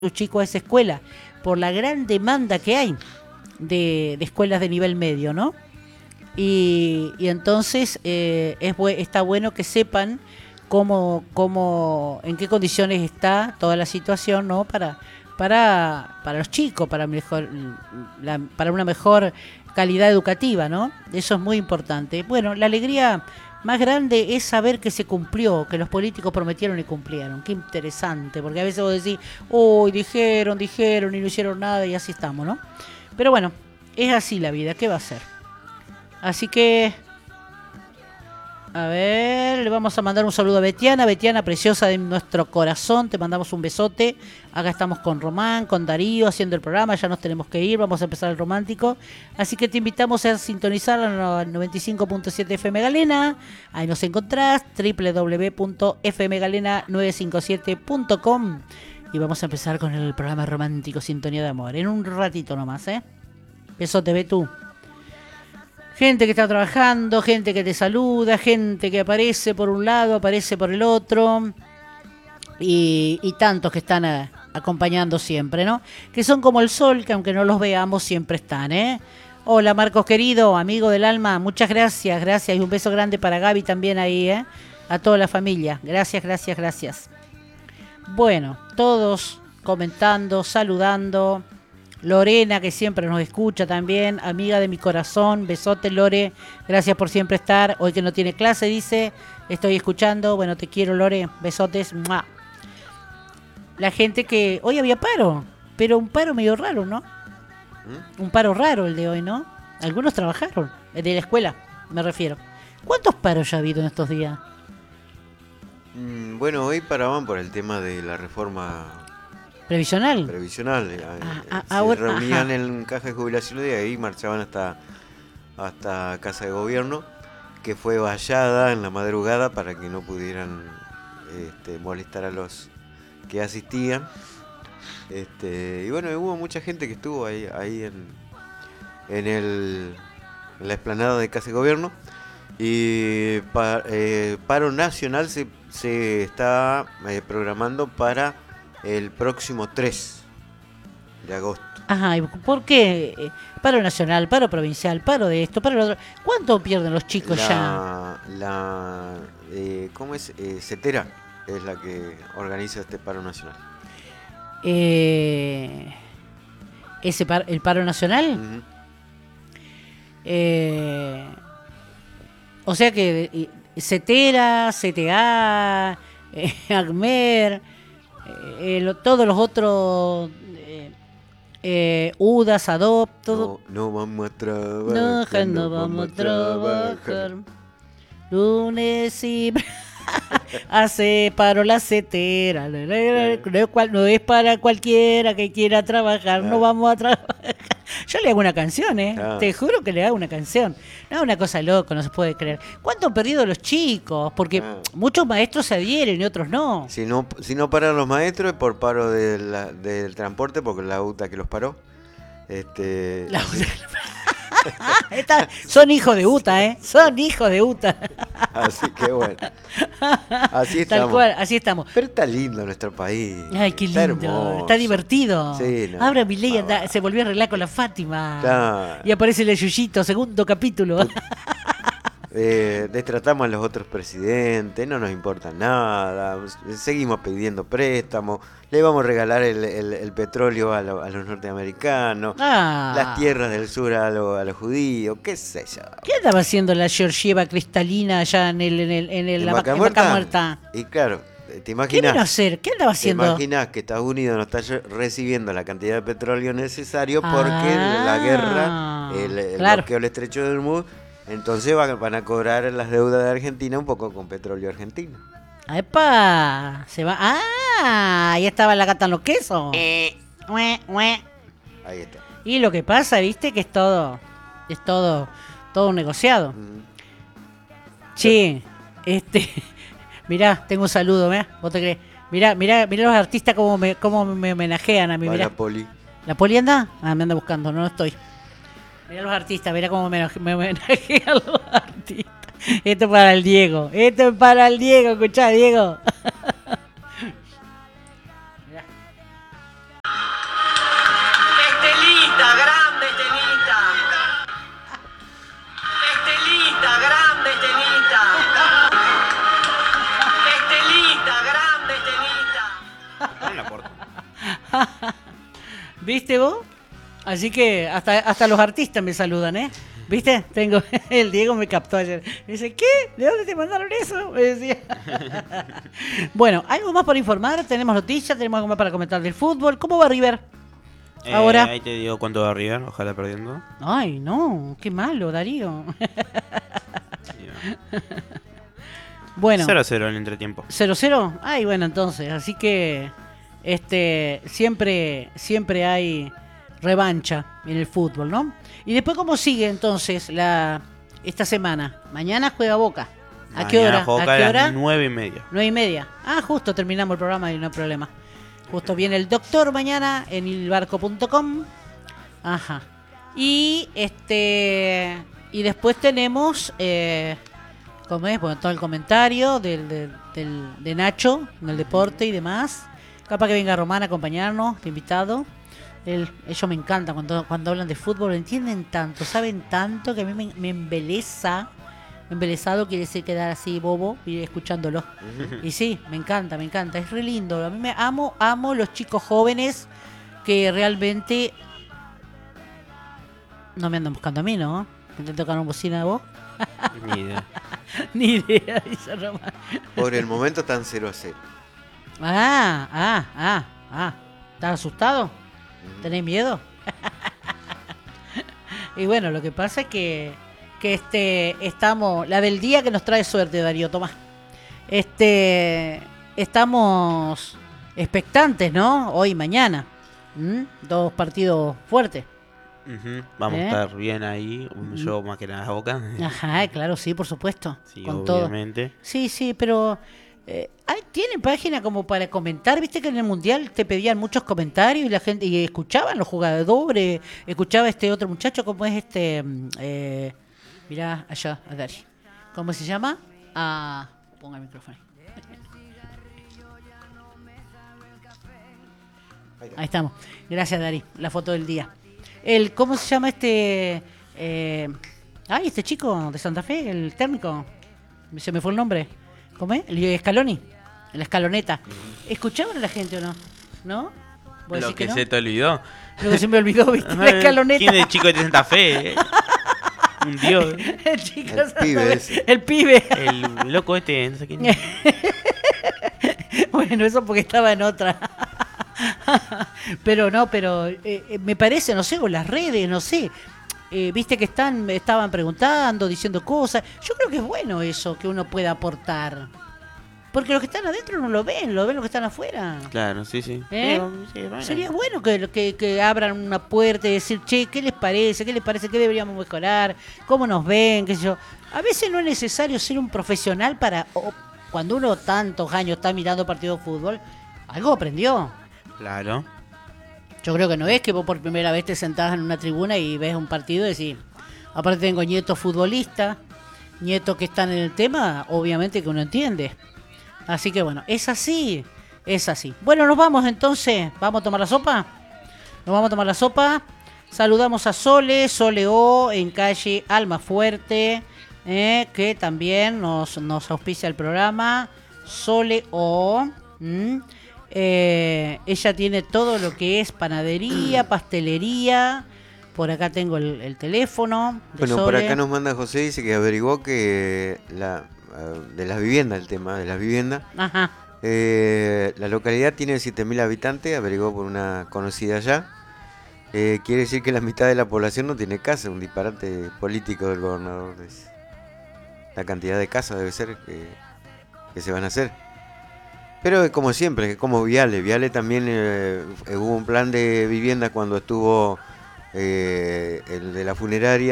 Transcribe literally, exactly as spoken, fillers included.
sus chicos a esa escuela, por la gran demanda que hay de, de escuelas de nivel medio, ¿no? Y, y entonces eh, es bu- está bueno que sepan cómo, cómo, en qué condiciones está toda la situación, ¿no? Para, para, para los chicos, para mejor, la- para una mejor calidad educativa, ¿no? Eso es muy importante. Bueno, la alegría más grande es saber que se cumplió, que los políticos prometieron y cumplieron. Qué interesante, porque a veces vos decís, uy, dijeron, dijeron y no hicieron nada y así estamos, ¿no? Pero bueno, es así la vida, ¿qué va a ser? Así que, a ver, le vamos a mandar un saludo a Betiana. Betiana, preciosa de nuestro corazón, te mandamos un besote. Acá estamos con Román, con Darío, haciendo el programa. Ya nos tenemos que ir, vamos a empezar el romántico. Así que te invitamos a sintonizar la noventa y cinco punto siete F M Galena. Ahí nos encontrás, doble u doble u doble u punto f m galena nueve cinco siete punto com. Y vamos a empezar con el programa romántico Sintonía de Amor. En un ratito nomás, ¿eh? Besote, ve tú. Gente que está trabajando, gente que te saluda, gente que aparece por un lado, aparece por el otro, y, y tantos que están a- acompañando siempre, ¿no? Que son como el sol, que aunque no los veamos, siempre están, ¿eh? Hola Marcos querido, amigo del alma, muchas gracias, gracias, y un beso grande para Gaby también ahí, ¿eh? A toda la familia, gracias, gracias, gracias. Bueno, todos comentando, saludando. Lorena, que siempre nos escucha también, amiga de mi corazón, besote Lore, gracias por siempre estar. Hoy que no tiene clase, dice, estoy escuchando, bueno, te quiero Lore, besotes. ¡Mua! La gente que, hoy había paro, pero un paro medio raro, ¿no? ¿Mm? Un paro raro el de hoy, ¿no? Algunos trabajaron, el de la escuela, me refiero. ¿Cuántos paros ya ha habido en estos días? Mm, bueno, hoy paraban por el tema de la reforma ¿Previsional? previsional. eh, Ah, eh, ah, Se ahora- reunían ajá. en caja de jubilación y de ahí marchaban hasta, hasta Casa de Gobierno, que fue vallada en la madrugada para que no pudieran este, molestar a los que asistían. Este, y bueno, hubo mucha gente que estuvo ahí, ahí en, en, el, en la explanada de Casa de Gobierno. Y pa- eh, paro nacional se, se está eh, programando para el próximo tres de agosto. Ajá, ¿y por qué? Eh, Paro nacional, paro provincial, paro de esto, paro de lo otro. ¿Cuánto pierden los chicos ya? La, la eh, ¿cómo es? Eh, CETERA es la que organiza este paro nacional. Eh, ese par- el paro nacional. Ujú. Eh, o sea que eh, CETERA, C T A, eh, ACMER, eh, lo- todos los otros, eh, eh, UDAS, ADOP, todo. No, no vamos a No, trabajar, ja, no no vamos vamos a a trabajar. trabajar. Lunes y hace paro la CETERA. No, no, no, cual- no es para cualquiera que quiera trabajar. No Ah, vamos a trabajar. Yo le hago una canción, ¿eh? ah. Te juro que le hago una canción. No, una cosa loca, no se puede creer. ¿Cuánto han perdido los chicos? Porque Ah. muchos maestros se adhieren y otros no. Si no, si no paran los maestros es por paro de la- del transporte, porque la UTA que los paró. Este, La- así, Esta- son hijos de UTA, ¿eh? Son hijos de UTA. así que bueno, así Tal estamos. cual, así estamos. Pero está lindo nuestro país. Ay, qué está lindo, hermoso. está divertido. Sí, no, Ahora Milei va, anda- va. se volvió a arreglar con la Fátima. Claro. Y aparece el Yuyito, segundo capítulo. Eh, destratamos a los otros presidentes, no nos importa nada, seguimos pidiendo préstamos, le vamos a regalar el, el- el petróleo a, lo- a los norteamericanos, Ah. las tierras del sur a, lo- a los judíos, qué sé yo. ¿Qué andaba haciendo la Georgieva cristalina allá en el en el en el ¿En la Vaca en Muerta? Vaca Muerta? Y claro, te ¿Qué vino a imaginas, hacer? ¿Qué andaba te haciendo? imaginas que Estados Unidos no está re- recibiendo la cantidad de petróleo necesario porque Ah, la guerra, el, el claro. bloqueo del estrecho de Hormuz, entonces van, van a cobrar las deudas de Argentina un poco con petróleo argentino. ¡Epa! Se va. ¡Ah! Ahí estaba la gata en los quesos. Ue, ue. Ahí está. Y lo que pasa, viste, que es todo es todo todo un negociado. Mm. Che, este, mirá, tengo un saludo, ¿ves? ¿Vos te crees? Mirá, mirá, mirá los artistas cómo me, cómo me homenajean a mí, Vaya mirá. Poli. ¿La Poli anda? Ah, me anda buscando, no estoy. Mirá los artistas, mirá cómo me, me homenajean los artistas. Esto es para el Diego, esto es para el Diego, escuchá, Diego. Mirá. ¿Viste vos? Así que hasta, hasta los artistas me saludan, ¿eh? ¿Viste? Tengo, el Diego me captó ayer. Me dice, ¿qué? ¿De dónde te mandaron eso? Me decía. Bueno, ¿algo más por informar? ¿Tenemos noticias? ¿Tenemos algo más para comentar del fútbol? ¿Cómo va River? Eh, Ahora. Ahí te digo cuánto va River, ojalá perdiendo. Ay, no, qué malo, Darío. Bueno. cero a cero en el entretiempo. ¿cero cero? Ay, bueno, entonces, así que este siempre siempre hay revancha en el fútbol, ¿no? Y después, ¿cómo sigue entonces la esta semana? Mañana juega Boca. ¿A qué hora? Mañana ¿A qué a hora? las nueve y media. Nueve y media. Ah, justo terminamos el programa y no hay problema. Justo viene el doctor mañana en ilbarco punto com. Ajá. Y este y después tenemos eh, ¿cómo es? Bueno, todo el comentario del, del, del, de Nacho en el deporte y demás. Capaz que venga Román a acompañarnos, de invitado. Él, ellos me encantan cuando, cuando hablan de fútbol, entienden tanto, saben tanto que a mí me, me embeleza. Embelesado quiere decir quedar así bobo y escuchándolo. Y sí, me encanta, me encanta, es re lindo. A mí me amo, amo los chicos jóvenes que realmente no me andan buscando a mí, ¿no? ¿Te tocan una bocina a vos? Ni idea. Ni idea, dice Román. Por el momento están cero a cero. Ah, ah, ah, ah. ¿Estás asustado? ¿Tenés miedo? Y bueno, lo que pasa es que que este estamos, la del día que nos trae suerte, Darío, Tomás. Este estamos expectantes, ¿no? Hoy y mañana. ¿Mm? Dos partidos fuertes. Uh-huh. Vamos ¿Eh? a estar bien ahí, yo más que nada a Boca. Ajá, claro, sí, por supuesto. Sí, con obviamente. todo. Sí, sí, pero eh, ¿hay, ¿tienen página como para comentar? Viste que en el Mundial te pedían muchos comentarios y la gente y escuchaban los jugadores, escuchaba este otro muchacho, ¿cómo es este? Eh, mirá allá, a Dari. ¿Cómo se llama? Ah, ponga el micrófono ahí. Ahí estamos. Gracias, Dari. La foto del día. El, ¿cómo se llama este? Eh, ay, este chico de Santa Fe, el técnico. Se me fue el nombre. ¿Cómo es? El Scaloni. La escaloneta. ¿Escuchaban a la gente o no? ¿No? ¿Vos Lo decís que, que no? se te olvidó. Lo que se me olvidó, ¿viste? La escaloneta. ¿Quién es el chico de Santa Fe? Un dios. El chico El de Santa pibe Fe. ese. El pibe. El loco este, no sé quién es. Bueno, eso porque estaba en otra. Pero no, pero eh, eh, me parece, no sé, o las redes, no sé. Eh, Viste que están, estaban preguntando, diciendo cosas. Yo creo que es bueno eso, que uno pueda aportar. Porque los que están adentro no lo ven, lo ven los que están afuera. Claro, sí, sí. ¿Eh? Pero, sí, bueno. Sería bueno que, que, que abran una puerta y decir, che, ¿qué les parece? ¿Qué les parece? ¿Qué deberíamos mejorar? ¿Cómo nos ven? ¿Qué sé yo? A veces no es necesario ser un profesional para... o, cuando uno tantos años está mirando partidos de fútbol, algo aprendió. Claro. Yo creo que no es que vos por primera vez te sentás en una tribuna y ves un partido y decís, aparte tengo nietos futbolistas, nietos que están en el tema, obviamente que uno entiende. Así que bueno, es así, es así. Bueno, nos vamos entonces, ¿vamos a tomar la sopa? Nos vamos a tomar la sopa. Saludamos a Sole, Sole O, en calle Almafuerte, eh, que también nos, nos auspicia el programa. Sole O. ¿Mm? Eh, ella tiene todo lo que es panadería, pastelería. Por acá tengo el, el teléfono de Bueno, Sole. por acá nos manda José, dice que averiguó que la, de las viviendas, el tema de las viviendas, Ajá. eh, la localidad tiene siete mil habitantes, averiguó por una conocida allá. Eh, quiere decir que la mitad de la población no tiene casa, un disparate político del gobernador. Es- La cantidad de casas debe ser que, que se van a hacer. Pero es como siempre, es como Viale. Viale también eh, hubo un plan de vivienda cuando estuvo eh, el de la funeraria.